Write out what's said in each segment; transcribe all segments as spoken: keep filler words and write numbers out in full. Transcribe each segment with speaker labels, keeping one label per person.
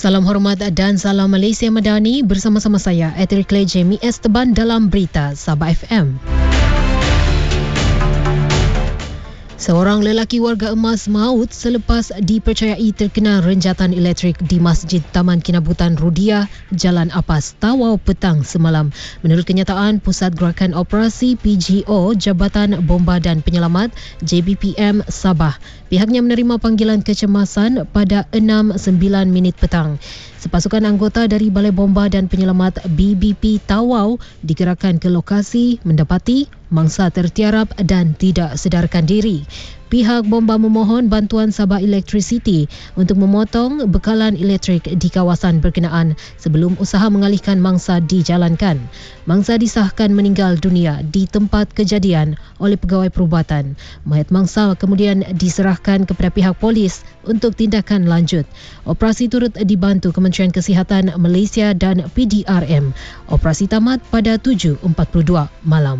Speaker 1: Salam hormat dan salam Malaysia Madani, bersama-sama saya Eterikle Jamie Esteban dalam Berita Sabah F M. Seorang lelaki warga Emas maut selepas dipercayai terkena renjatan elektrik di Masjid Taman Kinabutan Rudiah, Jalan Apas, Tawau petang semalam. Menurut kenyataan Pusat Gerakan Operasi P G O Jabatan Bomba dan Penyelamat J B P M Sabah, pihaknya menerima panggilan kecemasan pada enam sembilan minit petang. Sepasukan anggota dari Balai Bomba dan Penyelamat B B P Tawau digerakkan ke lokasi mendapati mangsa tertiarap dan tidak sedarkan diri. Pihak bomba memohon bantuan Sabah Electricity untuk memotong bekalan elektrik di kawasan berkenaan sebelum usaha mengalihkan mangsa dijalankan. Mangsa disahkan meninggal dunia di tempat kejadian oleh pegawai perubatan. Mayat mangsa kemudian diserahkan kepada pihak polis untuk tindakan lanjut. Operasi turut dibantu Kementerian Kesihatan Malaysia dan P D R M. Operasi tamat pada tujuh empat puluh dua malam.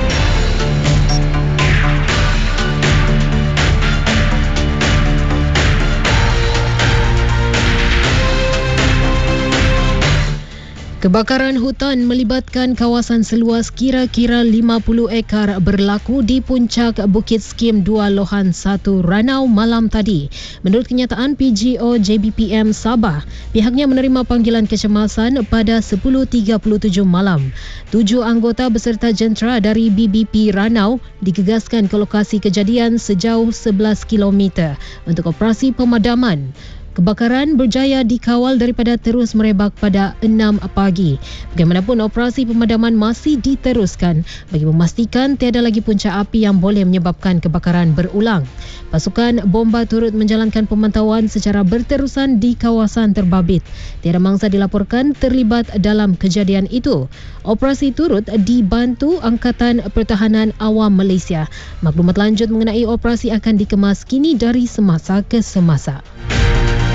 Speaker 1: Kebakaran hutan melibatkan kawasan seluas kira-kira lima puluh ekar berlaku di puncak Bukit Skim dua Lohan satu Ranau malam tadi. Menurut kenyataan P G O J B P M Sabah, pihaknya menerima panggilan kecemasan pada sepuluh tiga puluh tujuh malam. Tujuh anggota beserta jentera dari B B P Ranau digegaskan ke lokasi kejadian sejauh sebelas kilometer untuk operasi pemadaman. Kebakaran berjaya dikawal daripada terus merebak pada enam pagi. Bagaimanapun, operasi pemadaman masih diteruskan bagi memastikan tiada lagi punca api yang boleh menyebabkan kebakaran berulang. Pasukan bomba turut menjalankan pemantauan secara berterusan di kawasan terbabit. Tiada mangsa dilaporkan terlibat dalam kejadian itu. Operasi turut dibantu Angkatan Pertahanan Awam Malaysia. Maklumat lanjut mengenai operasi akan dikemas kini dari semasa ke semasa.